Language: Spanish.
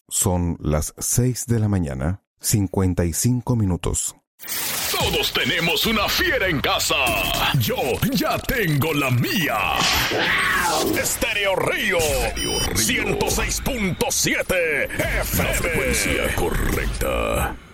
Son las 6 de la mañana, 55 minutos. Todos tenemos una fiera en casa. Yo ya tengo la mía. Estéreo Río 106.7 FM. La frecuencia correcta.